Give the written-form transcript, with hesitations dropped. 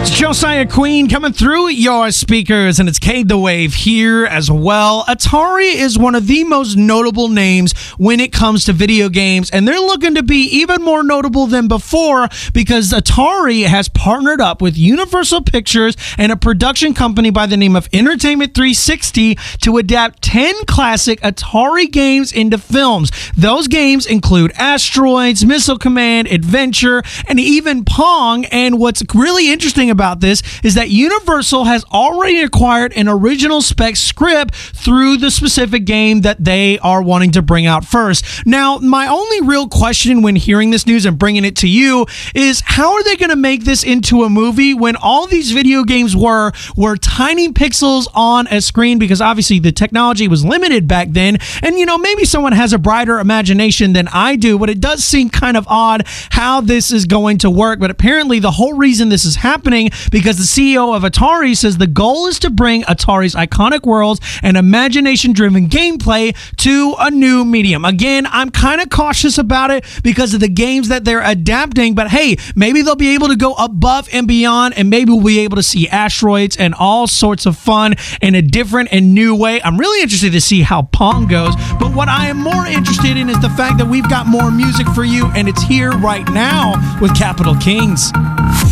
Josiah Queen coming through your speakers, and it's Cade the Wave here as well. Atari is one of the most notable names when it comes to video games, and they're looking to be even more notable than before because Atari has partnered up with Universal Pictures and a production company by the name of Entertainment 360 to adapt 10 classic Atari games into films. Those games include Asteroids, Missile Command, Adventure, and even Pong. And what's really interesting about this is that Universal has already acquired an original spec script through the specific game that they are wanting to bring out first. Now, my only real question when hearing this news and bringing it to you is how are they going to make this into a movie when all these video games were tiny pixels on a screen, because obviously the technology was limited back then. And, you know, maybe someone has a brighter imagination than I do, but it does seem kind of odd how this is going to work. But apparently the whole reason this is happening because the CEO of Atari says the goal is to bring Atari's iconic worlds and imagination-driven gameplay to a new medium. Again, I'm kind of cautious about it because of the games that they're adapting, but hey, maybe they'll be able to go above and beyond, and maybe we'll be able to see Asteroids and all sorts of fun in a different and new way. I'm really interested to see how Pong goes, but what I am more interested in is the fact that we've got more music for you, and it's here right now with Capital Kings.